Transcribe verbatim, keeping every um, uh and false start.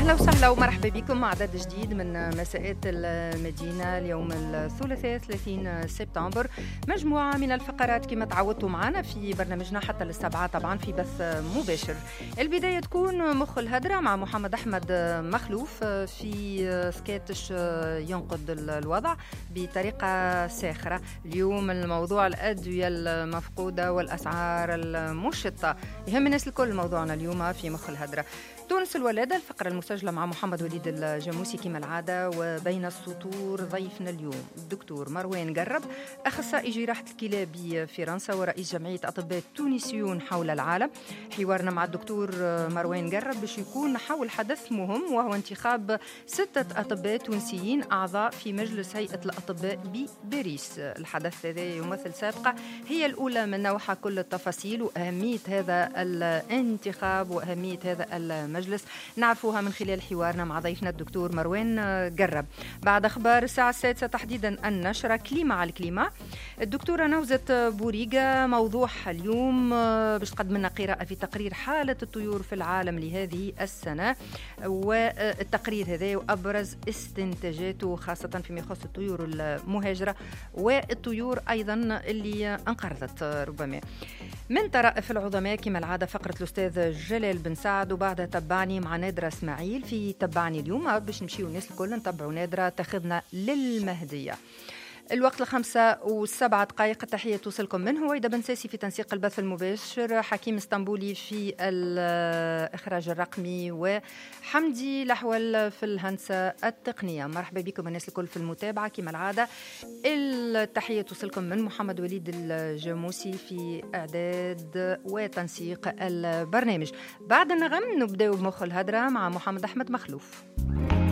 أهلا وسهلا ومرحبا بكم مع عدد جديد من مساءات المدينة اليوم الثلاثاء ثلاثين سبتمبر. مجموعة من الفقرات كما تعودتوا معنا في برنامجنا حتى للسبعة طبعا في بث مباشر. البداية تكون مخ الهدرة مع محمد أحمد مخلوف في سكاتش ينقد الوضع بطريقة ساخرة. اليوم الموضوع الأدوية المفقودة والأسعار المشطة يهم الناس الكل موضوعنا اليوم في مخ الهدرة. تونس الولادة الفقرة المسجلة مع محمد وليد الجاموسي كما العادة، وبين السطور ضيفنا اليوم الدكتور مروان قرب أخصائي جراحة الكلى بفرنسا ورئيس جمعية أطباء التونسيون حول العالم. حوارنا مع الدكتور مروان قرب باش يكون حول حدث مهم وهو انتخاب ستة أطباء تونسيين أعضاء في مجلس هيئة الأطباء بباريس. الحدث هذا يمثل سابقة هي الأولى من نوعها، كل التفاصيل وأهمية هذا الانتخاب وأهمية هذا المجلس نعرفوها من خلال حوارنا مع ضيفنا الدكتور مروان قرب. بعد أخبار الساعة السادسة تحديدا النشرة كليمة على الكليمة، الدكتورة نوزة بوريقة موضوعها اليوم باش تقدم لنا قراءة في تقرير حالة الطيور في العالم لهذه السنة، والتقرير هذا وأبرز استنتاجاته خاصة فيما يخص الطيور المهاجرة والطيور أيضا اللي انقرضت ربما. من طرائف العظماء كما العادة فقرة الأستاذ جلال بن سعد، وبعد تبعني مع نادرة اسماعيل في تبعني اليوم باش نمشيو الناس الكل نتبعوا نادرة تاخذنا للمهدية. الوقت الخمسة وسبعة دقائق. التحية توصلكم من هويدا بن ساسي في تنسيق البث المباشر، حكيم اسطنبولي في الإخراج الرقمي، وحمدي الأحول في الهندسة التقنية. مرحبا بكم الناس الكل في المتابعة كما العادة. التحية توصلكم من محمد وليد الجاموسي في إعداد وتنسيق البرنامج. بعد النغم نبدأ بمخ الهدرة مع محمد أحمد مخلوف.